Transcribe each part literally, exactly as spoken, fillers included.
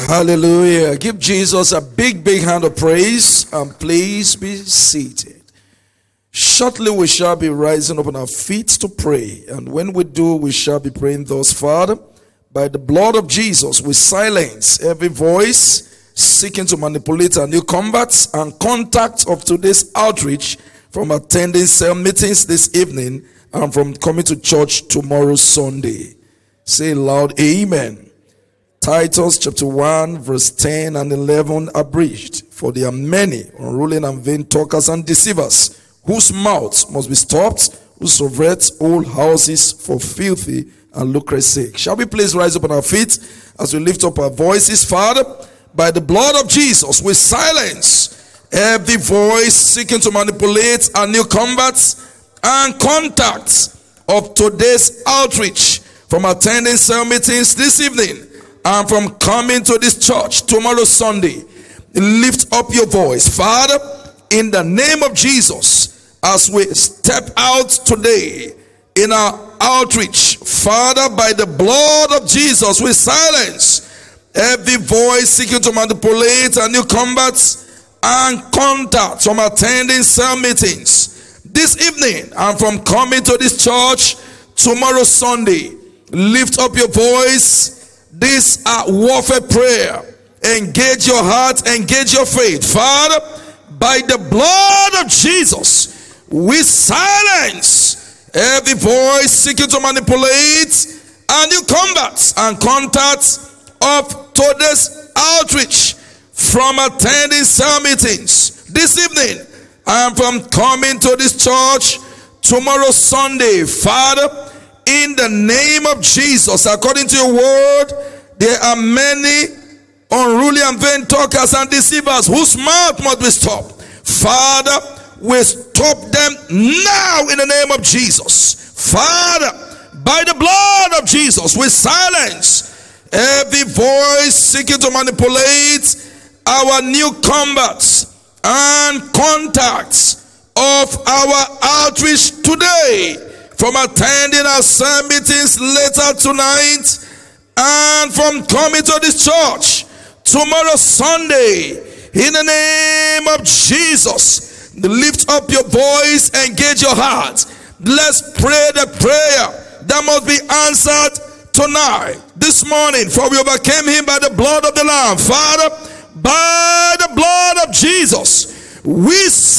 Hallelujah. Give Jesus a big, big hand of praise and please be seated. Shortly we shall be rising up on our feet to pray. And when we do, we shall be praying thus, Father, by the blood of Jesus, we silence every voice seeking to manipulate our new combats and contact of today's outreach from attending cell meetings this evening and from coming to church tomorrow Sunday. Say loud, amen. Titus chapter one verse ten and eleven abridged. For there are many unruly and vain talkers and deceivers, whose mouths must be stopped, who subvert old houses for filthy and lucre's sake. Shall we please rise up on our feet as we lift up our voices? Father, by the blood of Jesus, we silence every voice seeking to manipulate our new combats and contacts of today's outreach from attending cell meetings this evening and from coming to this church tomorrow Sunday. Lift up your voice. Father, in the name of Jesus, as we step out today in our outreach, Father, by the blood of Jesus, we silence every voice seeking to manipulate our new combats and contacts from attending cell meetings this evening and from coming to this church tomorrow Sunday. Lift up your voice. This is warfare prayer. Engage your heart, engage your faith. Father, by the blood of Jesus, we silence every voice seeking to manipulate and new combats and contacts of today's outreach from attending cell meetings this evening and from coming to this church tomorrow Sunday. Father, in the name of Jesus, according to your word, there are many unruly and vain talkers and deceivers whose mouth must be stopped. Father, we stop them now in the name of Jesus. Father, by the blood of Jesus, we silence every voice seeking to manipulate our new combats and contacts of our outreach today from attending our cell meetings later tonight and from coming to this church tomorrow Sunday. In the name of Jesus, lift up your voice, engage your heart. Let's pray the prayer that must be answered tonight, this morning. For we overcame him by the blood of the Lamb. Father, by the blood of Jesus, we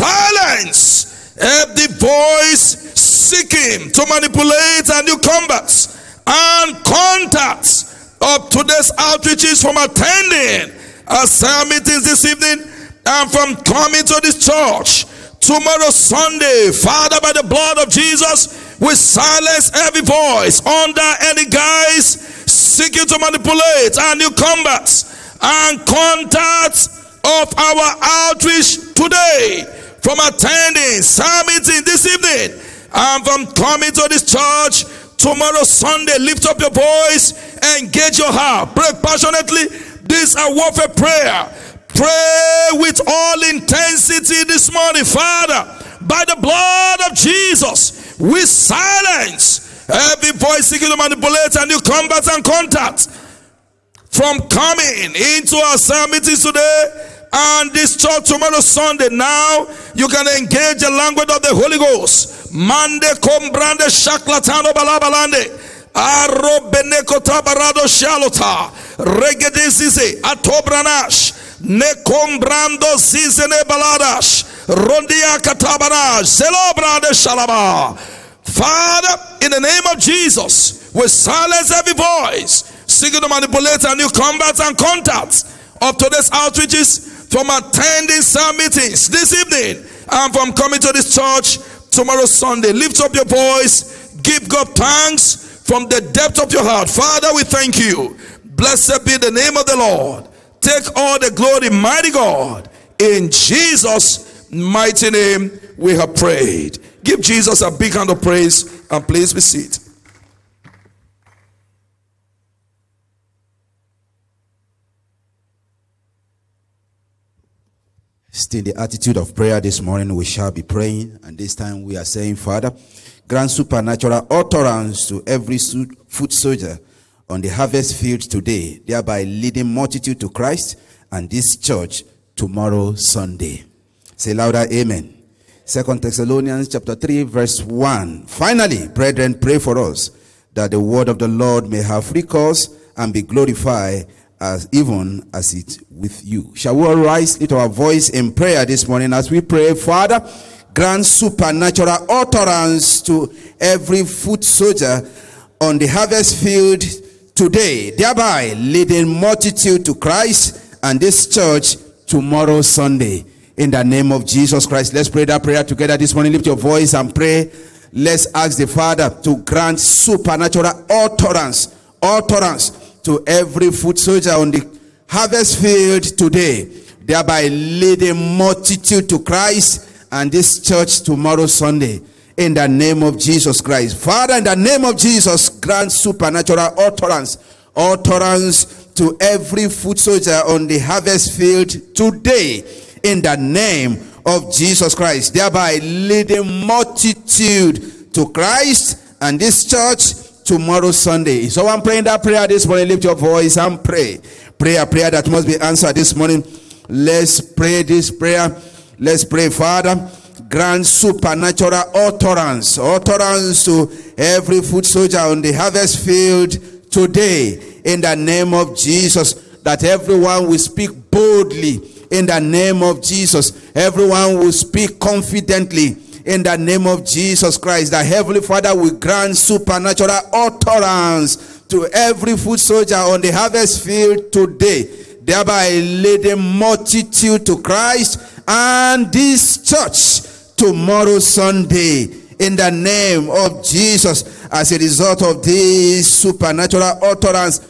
silence every voice seeking to manipulate our new combats and contacts of today's outreaches from attending our cell meetings this evening and from coming to this church tomorrow Sunday. Father, by the blood of Jesus, we silence every voice under any guise seeking to manipulate our new combats and contacts of our outreach today from attending cell meeting this evening and from coming to this church tomorrow Sunday. Lift up your voice, engage your heart, pray passionately. This is a warfare prayer. Pray with all intensity this morning. Father, by the blood of Jesus, we silence every voice seeking to manipulate and new combats and contacts from coming into our cell meetings today and this church tomorrow Sunday. Now you can engage the language of the Holy Ghost. Mande kombrande shaklatano balabalande arro beneko tabarado shalota regedesize atobranash ne kombrando zizene baladash rondia katabanash zelobrade shalaba. Father, in the name of Jesus, we silence every voice seeking to manipulate our new combats and contacts of today's outreaches from attending cell meetings this evening and from coming to this church tomorrow Sunday. Lift up your voice, give God thanks from the depth of your heart. Father, we thank you. Blessed be the name of the Lord. Take all the glory, mighty God. In Jesus' mighty name we have prayed. Give Jesus a big hand of praise and please be seated. Still in the attitude of prayer this morning, we shall be praying, and this time we are saying, Father, grant supernatural utterance to every foot soldier on the harvest field today, thereby leading multitude to Christ and this church tomorrow, Sunday. Say louder, amen. Second Thessalonians chapter three, verse one. Finally, brethren, pray for us, that the word of the Lord may have free course and be glorified, as even as it with you. Shall we all rise, lift our voice in prayer this morning as we pray? Father, grant supernatural utterance to every foot soldier on the harvest field today, thereby leading multitude to Christ and this church tomorrow, Sunday. In the name of Jesus Christ, let's pray that prayer together this morning. Lift your voice and pray. Let's ask the Father to grant supernatural utterance, utterance to every foot soldier on the harvest field today, thereby leading multitude to Christ and this church tomorrow, Sunday. In the name of Jesus Christ. Father, in the name of Jesus, grant supernatural utterance, utterance to every foot soldier on the harvest field today. In the name of Jesus Christ, thereby leading multitude to Christ and this church tomorrow, Sunday. So I'm praying that prayer this morning. Lift your voice and pray. Pray a prayer that must be answered this morning. Let's pray this prayer. Let's pray. Father, grant supernatural utterance, utterance to every foot soldier on the harvest field today. In the name of Jesus, that everyone will speak boldly. In the name of Jesus, everyone will speak confidently. In the name of Jesus Christ, the Heavenly Father will grant supernatural utterance to every foot soldier on the harvest field today, thereby leading multitude to Christ and this church tomorrow, Sunday. In the name of Jesus, as a result of this supernatural utterance,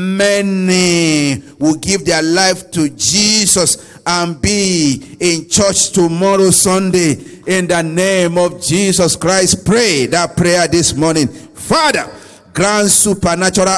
many will give their life to Jesus and be in church tomorrow, Sunday. In the name of Jesus Christ, pray that prayer this morning. Father, grant supernatural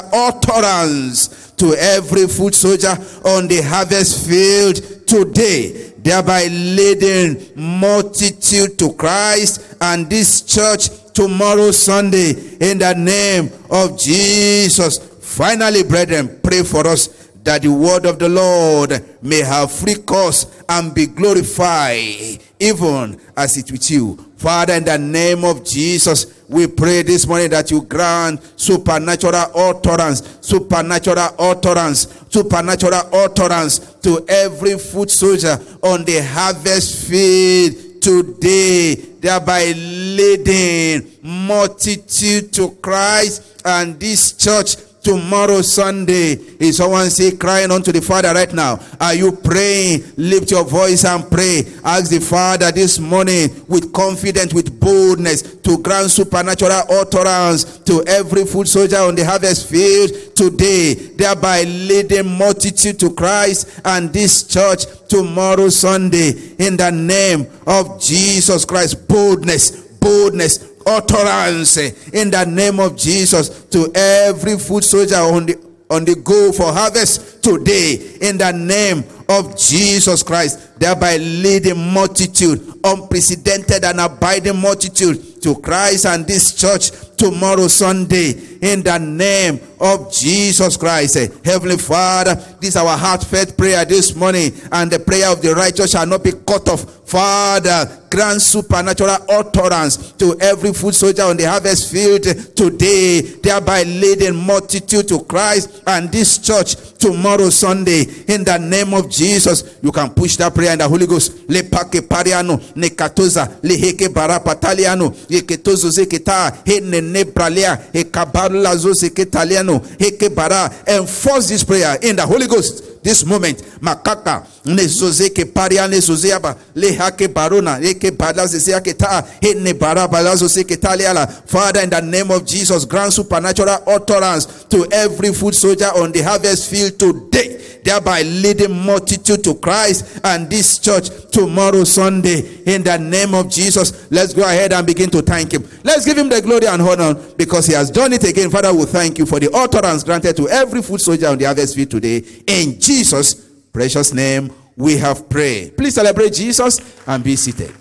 utterance to every foot soldier on the harvest field today, thereby leading multitude to Christ and this church tomorrow, Sunday. In the name of Jesus. Finally, brethren, pray for us that the word of the Lord may have free course and be glorified, even as it with you. Father, in the name of Jesus, we pray this morning that you grant supernatural utterance, supernatural utterance, supernatural utterance to every foot soldier on the harvest field today, thereby leading multitude to Christ and this church tomorrow, Sunday. Is someone say crying unto the Father right now? Are you praying? Lift your voice and pray. Ask the Father this morning with confidence, with boldness, to grant supernatural utterance to every foot soldier on the harvest field today, thereby leading multitude to Christ and this church tomorrow, Sunday. In the name of Jesus Christ, boldness, boldness, utterance in the name of Jesus to every foot soldier on the on the go for harvest today, in the name of Jesus Christ, thereby leading multitude, unprecedented and abiding multitude to Christ and this church tomorrow, Sunday. In the name of Jesus Christ. Heavenly Father, this is our heartfelt prayer this morning, and the prayer of the righteous shall not be cut off. Father, grant supernatural utterance to every foot soldier on the harvest field today, thereby leading multitude to Christ and this church tomorrow, Sunday. In the name of Jesus, you can push that prayer in the Holy Ghost. Le pake pariano, ne katoza, le heke bara pataliano, ye ketozo zeketa, he ne ne pralia, he kabarula zo zeketaliano, heke bara. Enforce this prayer in the Holy Ghost this moment. Makaka ne zozeke pariane zozeaba, le hake barona, heke bala zezeaketa, he ne bara balazo zeketaliala. Father, in the name of Jesus, grant supernatural utterance to every foot soldier on the harvest field today, thereby leading multitude to Christ and this church tomorrow, Sunday. In the name of Jesus, let's go ahead and begin to thank him. Let's give him the glory and honor because he has done it again. Father, we thank you for the utterance granted to every foot soldier on the harvest field today. In Jesus' precious name we have prayed. Please celebrate Jesus and be seated.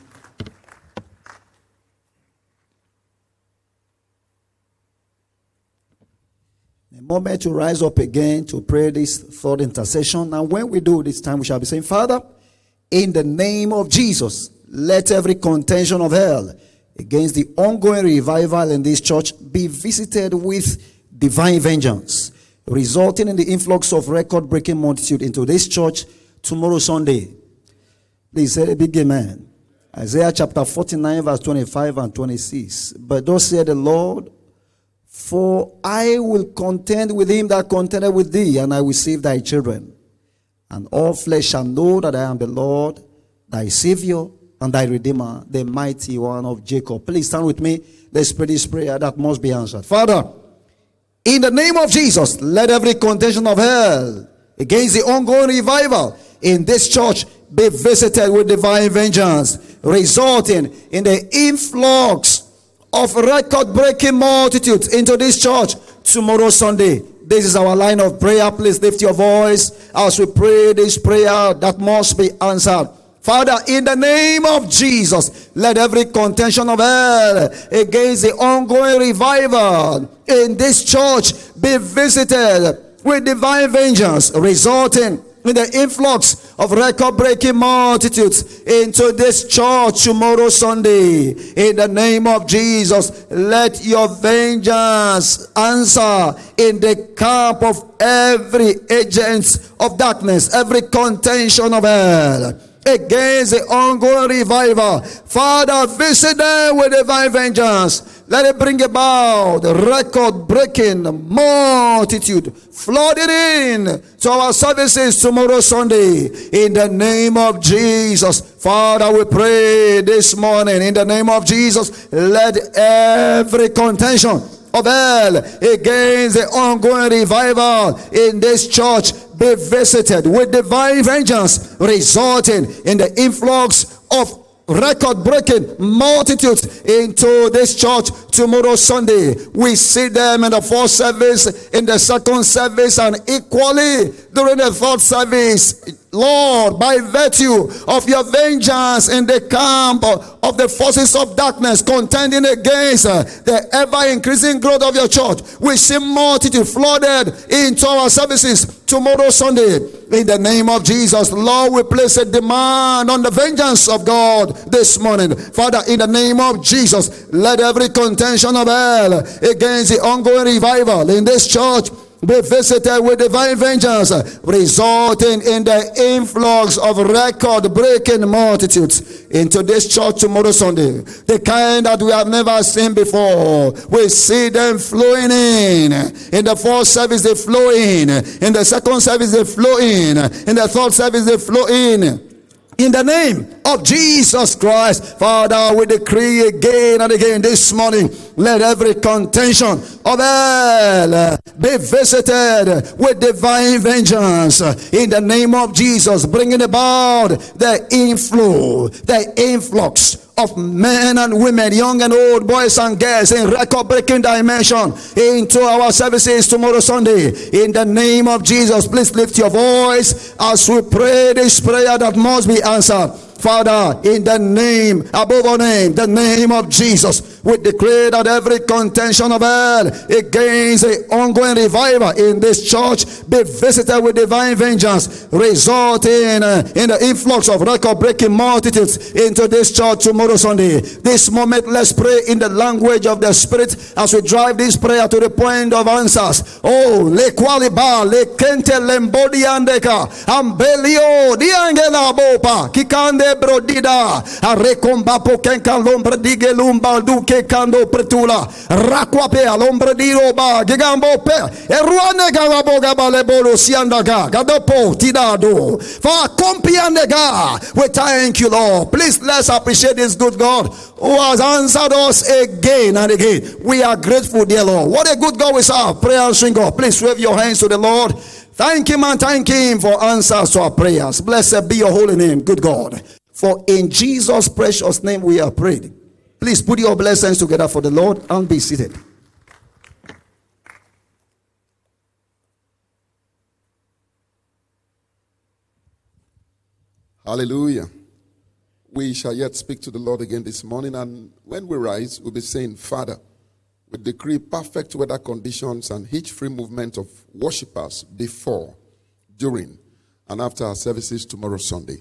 moment to rise up again to pray this third intercession. And when we do this time, we shall be saying, Father, in the name of Jesus, let every contention of hell against the ongoing revival in this church be visited with divine vengeance, resulting in the influx of record-breaking multitude into this church tomorrow Sunday. Please say a big amen. Isaiah chapter forty-nine, verse twenty-five and twenty-six. But thus said the Lord, for I will contend with him that contended with thee, and I will save thy children. And all flesh shall know that I am the Lord, thy Savior, and thy Redeemer, the mighty one of Jacob. Please stand with me. Let's pray this prayer that must be answered. Father, in the name of Jesus, let every contention of hell against the ongoing revival in this church be visited with divine vengeance, resulting in the influx of record-breaking multitudes into this church tomorrow Sunday. This is our line of prayer. Please lift your voice as we pray this prayer that must be answered. Father, in the name of Jesus, let every contention of hell against the ongoing revival in this church be visited with divine vengeance, resulting in the influx of record-breaking multitudes into this church tomorrow Sunday. In the name of Jesus, let your vengeance answer in the camp of every agent of darkness, every contention of hell against the ongoing revival. Father, visit them with divine vengeance. Let it bring about the record-breaking multitude flooding in to our services tomorrow Sunday. In the name of Jesus, Father, we pray this morning, in the name of Jesus, let every contention of hell against the ongoing revival in this church be visited with divine vengeance, resulting in the influx of record-breaking multitudes into this church tomorrow Sunday. We see them in the first service, in the second service, and equally during the third service. Lord, by virtue of your vengeance in the camp of the forces of darkness contending against uh, the ever-increasing growth of your church, we see multitude flooded into our services tomorrow Sunday. In the name of Jesus, Lord, we place a demand on the vengeance of God this morning. Father, in the name of Jesus, let every contention of hell against the ongoing revival in this church be visited with divine vengeance, resulting in the influx of record-breaking multitudes into this church tomorrow Sunday. The kind that we have never seen before. We see them flowing in. In the first service they flow in. In the second service they flow in. In the third service they flow in. In the name of Jesus Christ, Father, we decree again and again this morning, let every contention of hell be visited with divine vengeance. In the name of Jesus, bringing about the inflow, the influx of men and women, young and old, boys and girls, in record-breaking dimension into our services tomorrow Sunday. In the name of Jesus, please lift your voice as we pray this prayer that must be answered. Father, in the name, above all name, the name of Jesus, we declare that every contention of hell against the ongoing revival in this church be visited with divine vengeance, resulting uh, in the influx of record-breaking multitudes into this church tomorrow Sunday. This moment, let's pray in the language of the Spirit as we drive this prayer to the point of answers. Oh, le qualiba, le kente lembodi andeka, ambelio, diangela bopa, kikande brodida, arekombapo kenka lombra dige lumba duke kando pretula, rakwape alombra di roba, gigambo pe, eruane garaboga balebolo siandaga, gadopo tidado, for kompiandega. We thank you, Lord. Please let's appreciate this good God who has answered us again and again. We are grateful, dear Lord. What a good God we serve. Prayer answering God. Please wave your hands to the Lord. Thank him and thank him for answers to our prayers. Blessed be your holy name, good God. For in Jesus' precious name we are prayed. Please put your blessings together for the Lord and be seated. Hallelujah. We shall yet speak to the Lord again this morning, and when we rise, we'll be saying, Father, We decree perfect weather conditions and hitch-free movement of worshippers before, during, and after our services tomorrow Sunday.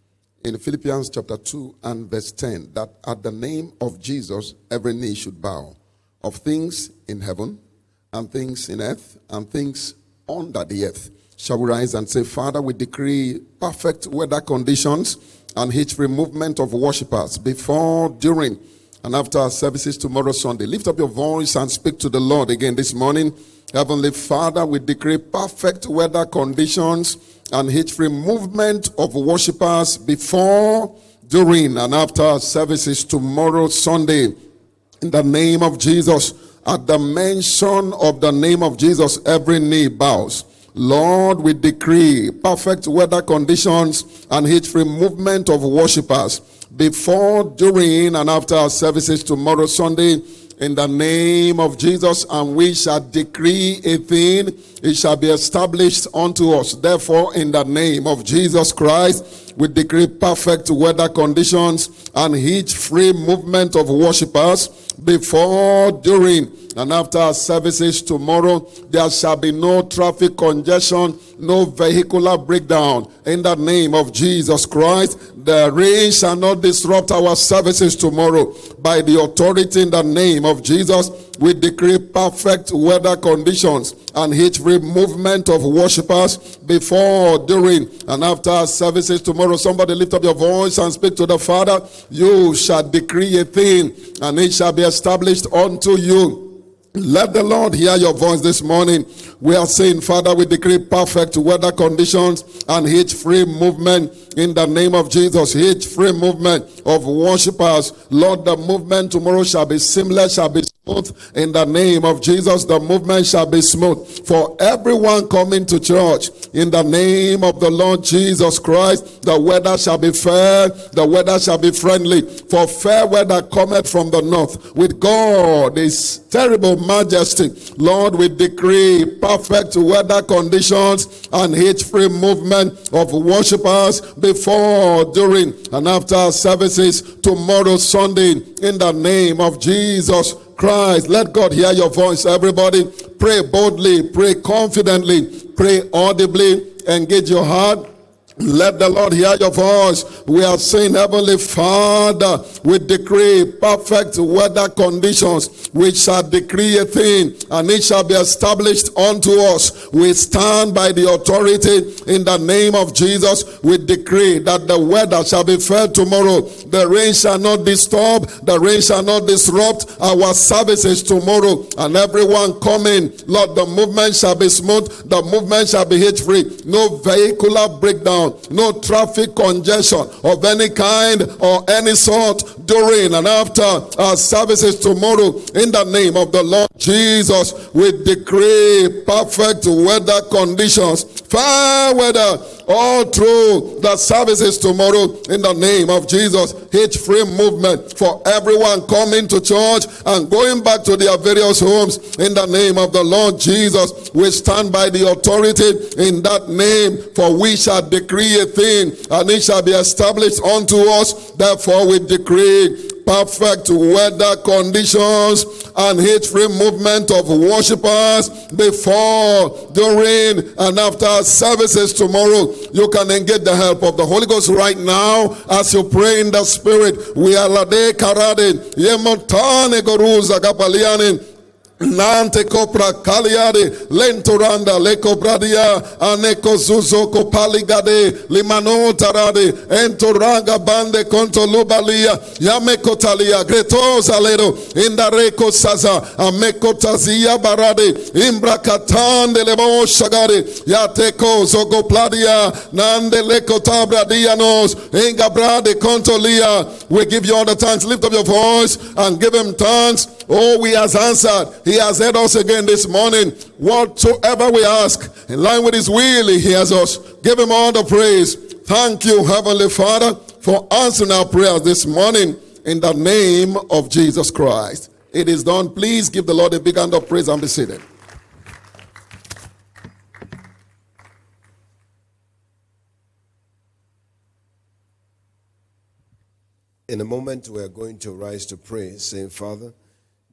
In Philippians chapter two and verse ten, that at the name of Jesus, every knee should bow, of things in heaven, and things in earth, and things under the earth. Shall we rise and say, Father, we decree perfect weather conditions and hitch-free movement of worshippers before, during, and after our services tomorrow Sunday. Lift up your voice and speak to the Lord again this morning. Heavenly Father, we decree perfect weather conditions and hitch-free movement of worshippers before, during, and after our services tomorrow Sunday. In the name of Jesus, at the mention of the name of Jesus, every knee bows. Lord, we decree perfect weather conditions and hitch-free movement of worshippers before, during, and after our services tomorrow Sunday, in the name of Jesus. And we shall decree a thing, it shall be established unto us. Therefore, in the name of Jesus Christ, we decree perfect weather conditions and hitch-free movement of worshippers before, during, and after our services tomorrow. There shall be no traffic congestion, no vehicular breakdown. In the name of Jesus Christ, the rain shall not disrupt our services tomorrow. By the authority in the name of Jesus, we decree perfect weather conditions and hitch-free movement of worshippers before, during, and after our services tomorrow. Somebody lift up your voice and speak to the Father. You shall decree a thing, and it shall be established unto you. Let the Lord hear your voice this morning. We are saying, Father, we decree perfect weather conditions and hitch-free movement in the name of Jesus. Hitch-free movement of worshippers. Lord, the movement tomorrow shall be seamless, shall be smooth. In the name of Jesus, the movement shall be smooth for everyone coming to church. In the name of the Lord Jesus Christ, the weather shall be fair, the weather shall be friendly. For fair weather cometh from the north. With God is terrible majesty. Lord, we decree perfect weather conditions and hitch-free movement of worshippers before, during, and after our services tomorrow Sunday. In the name of Jesus Christ, let God hear your voice. Everybody, pray boldly, pray confidently, pray audibly, engage your heart. Let the Lord hear your voice. We are saying, Heavenly Father, we decree perfect weather conditions. We shall decree a thing, and it shall be established unto us. We stand by the authority in the name of Jesus. We decree that the weather shall be fair tomorrow. The rain shall not disturb, the rain shall not disrupt our services tomorrow. And everyone coming, Lord, the movement shall be smooth, the movement shall be hitch-free. No vehicular breakdown, no traffic congestion of any kind or any sort during and after our services tomorrow. In the name of the Lord Jesus, we decree perfect weather conditions, fair weather all through the services tomorrow. In the name of Jesus, hitch-free movement for everyone coming to church and going back to their various homes. In the name of the Lord Jesus, we stand by the authority in that name, for we shall decree a thing, and it shall be established unto us. Therefore we decree perfect weather conditions and hitch-free movement of worshippers before, during, and after services tomorrow. You can engage the help of the Holy Ghost right now as you pray in the Spirit. We are lade karade yemotane goruza kapaliane Nante copra caliade, lentoranda, leco bradia, aneco zuzo copaligade, limano tarade, entoraga bande conto lubalia, yameco talia, gretosa lero, indareco saza, ameco tazia barade, imbracatande lemo shagade, yateco zogopladia, nande leco tabra dianos, ingabrade contolia. We give you all the thanks. Lift up your voice and give him thanks. Oh, he has answered. He has heard us again this morning. Whatsoever we ask, in line with his will, he hears us. Give him all the praise. Thank you, Heavenly Father, for answering our prayers this morning in the name of Jesus Christ. It is done. Please give the Lord a big hand of praise and be seated. In a moment, we are going to rise to pray, saying, Father,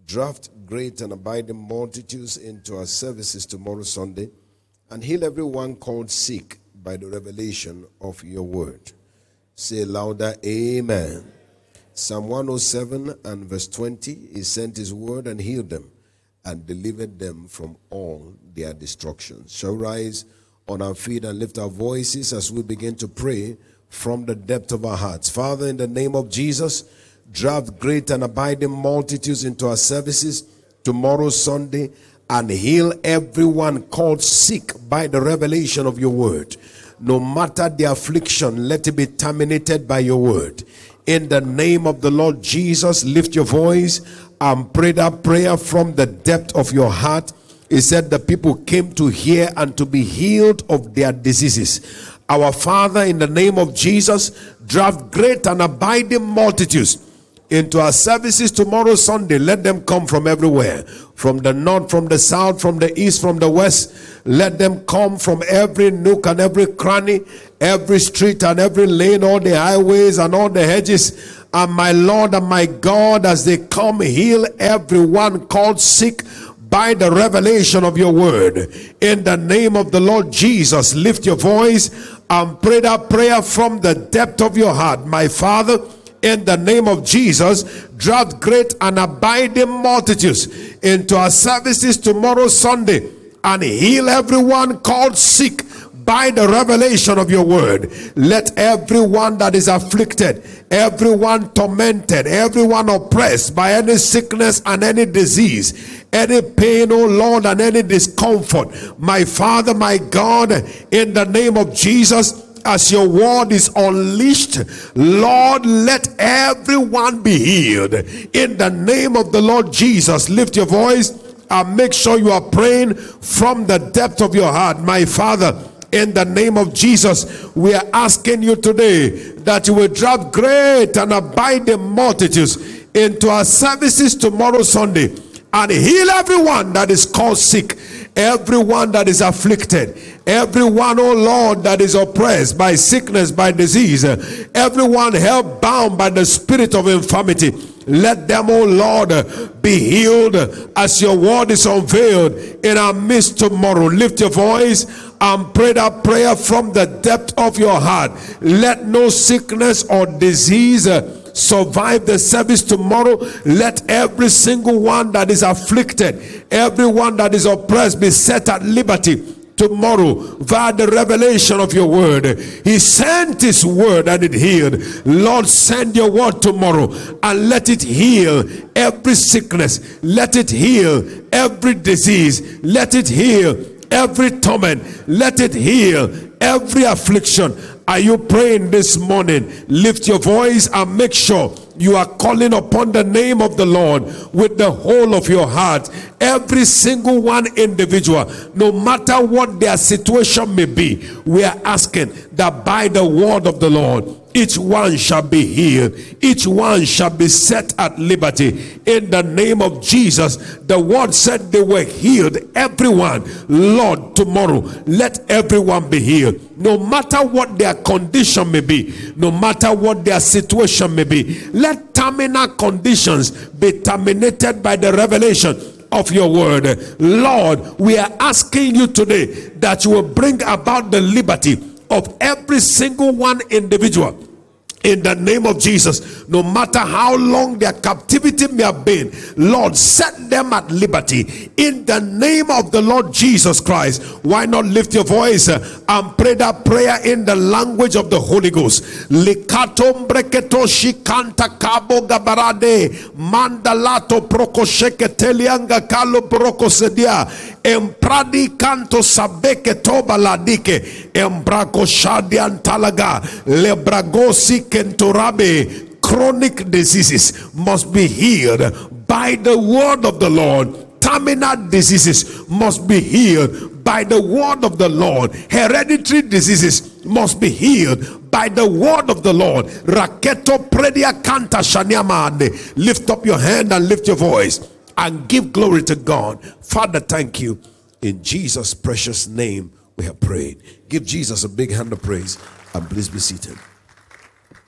draft great and abiding multitudes into our services tomorrow Sunday, and heal everyone called sick by the revelation of your word. Say louder, amen. Psalm one oh seven and verse twenty, he sent his word and healed them and delivered them from all their destructions. Shall we rise on our feet and lift our voices as we begin to pray from the depth of our hearts. Father, in the name of Jesus, draft great and abiding multitudes into our services tomorrow Sunday and heal everyone called sick by the revelation of your word. No matter the affliction, let it be terminated by your word. In the name of the Lord Jesus, lift your voice and pray that prayer from the depth of your heart. He said the people came to hear and to be healed of their diseases. Our Father, in the name of Jesus, draft great and abiding multitudes into our services tomorrow Sunday. Let them come from everywhere, from the north, from the south, from the east, from the west. Let them come from every nook and every cranny, every street and every lane, all the highways and all the hedges. And my Lord and my God, as they come, heal everyone called sick by the revelation of your word. In the name of the Lord Jesus, lift your voice and pray that prayer from the depth of your heart. My Father, in the name of Jesus, draft great and abiding multitudes into our services tomorrow Sunday and heal everyone called sick by the revelation of your word. Let everyone that is afflicted, everyone tormented, everyone oppressed by any sickness and any disease, any pain, oh Lord, and any discomfort, my Father, my God, in the name of Jesus, as your word is unleashed, Lord, let everyone be healed. In the name of the Lord Jesus, lift your voice and make sure you are praying from the depth of your heart. My Father, in the name of Jesus, we are asking you today that you will draft great and abiding multitudes into our services tomorrow Sunday and heal everyone that is called sick, everyone that is afflicted, everyone, oh Lord, that is oppressed by sickness, by disease, everyone held bound by the spirit of infirmity. Let them, oh Lord, be healed as your word is unveiled in our midst tomorrow. Lift your voice and pray that prayer from the depth of your heart. Let no sickness or disease survive the service tomorrow. Let every single one that is afflicted, everyone that is oppressed, be set at liberty tomorrow via the revelation of your word. He sent his word and it healed. Lord, send your word tomorrow and let it heal every sickness. Let it heal every disease. Let it heal every torment. Let it heal every affliction. Are you praying this morning? Lift your voice and make sure you are calling upon the name of the Lord with the whole of your heart. Every single one individual, no matter what their situation may be, we are asking that by the word of the Lord, each one shall be healed. Each one shall be set at liberty. In the name of Jesus, the word said they were healed. Everyone, Lord, tomorrow, let everyone be healed. No matter what their condition may be, no matter what their situation may be, let terminal conditions be terminated by the revelation of your word. Lord, we are asking you today that you will bring about the liberty of every single one individual. In the name of Jesus, no matter how long their captivity may have been, Lord, set them at liberty. In the name of the Lord Jesus Christ. Why not lift your voice and pray that prayer in the language of the Holy Ghost? Likatom breketo shikanta kabo gabarade mandalato prokosheketelianga kalo prokosedia empradi kanto sabeke toba ladike embrako shadian talaga lebragosi kentorabe. Chronic diseases must be healed by the word of the Lord. Terminal diseases must be healed by the word of the Lord. Hereditary diseases must be healed by the word of the Lord. Raketo predia kanta shanyamande. Lift up your hand and lift your voice and give glory to God. Father, thank you. In Jesus' precious name we have prayed. Give Jesus a big hand of praise and please be seated.